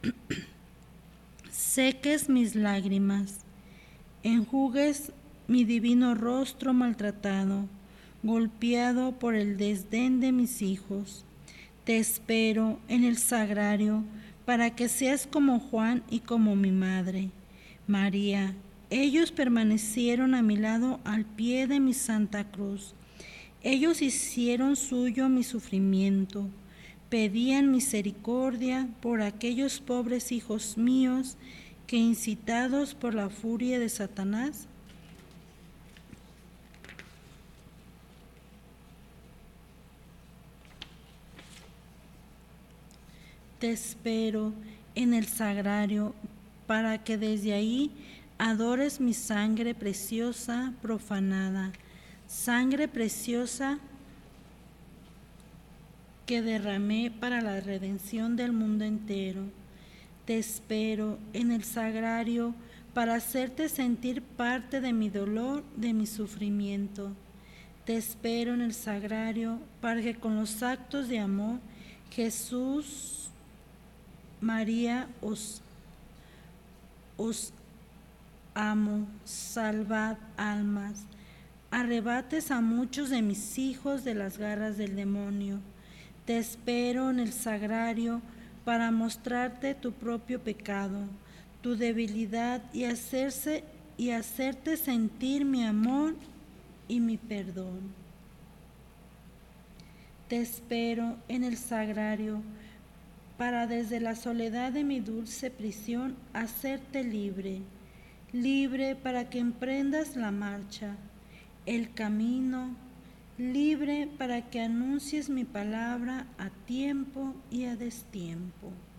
seques mis lágrimas, enjugues mi divino rostro maltratado, golpeado por el desdén de mis hijos. Te espero en el sagrario para que seas como Juan y como mi madre, María. Ellos permanecieron a mi lado al pie de mi santa cruz. Ellos hicieron suyo mi sufrimiento, pedían misericordia por aquellos pobres hijos míos que, incitados por la furia de Satanás, te espero en el sagrario para que desde ahí adores mi sangre preciosa profanada, sangre preciosa que derramé para la redención del mundo entero. Te espero en el sagrario para hacerte sentir parte de mi dolor, de mi sufrimiento. Te espero en el sagrario para que con los actos de amor Jesús, María, os amo, salvad almas. Arrebates a muchos de mis hijos de las garras del demonio. Te espero en el sagrario para mostrarte tu propio pecado, tu debilidad y hacerte sentir mi amor y mi perdón. Te espero en el sagrario para desde la soledad de mi dulce prisión hacerte libre, libre para que emprendas la marcha, el camino, libre para que anuncies mi palabra a tiempo y a destiempo.